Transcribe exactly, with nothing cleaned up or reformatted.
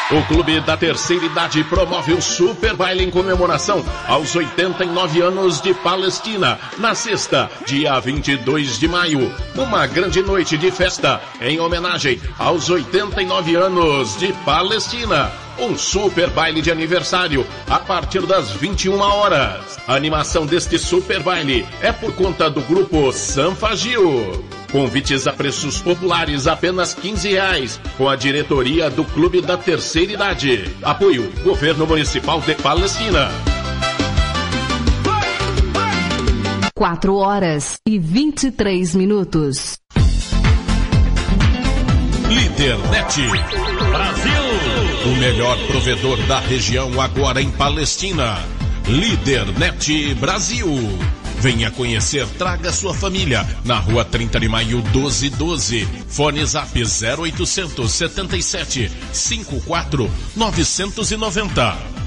O Clube da Terceira Idade promove o Super Baile em comemoração aos oitenta e nove anos de Palestina, na sexta, dia vinte e dois de maio. Uma grande noite de festa em homenagem aos oitenta e nove anos de Palestina. Um super baile de aniversário a partir das vinte e uma horas. A animação deste super baile é por conta do grupo Sanfa Gil. Convites a preços populares, apenas quinze reais, com a diretoria do Clube da Terceira Idade. Apoio, Governo Municipal de Palestina. quatro horas e vinte e três minutos. Lídernet Brasil, o melhor provedor da região agora em Palestina. Lídernet Brasil. Venha conhecer, traga sua família. Na rua trinta de maio, doze doze. Fone Zap zero oitocentos setenta e sete cinquenta e quatro novecentos e noventa.